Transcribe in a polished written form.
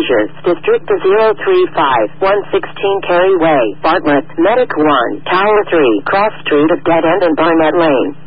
seizures. District 035, 116 Cary Way, Bartlett, Medic 1, Tower 3, Cross Street of Dead End and Barnett Lane.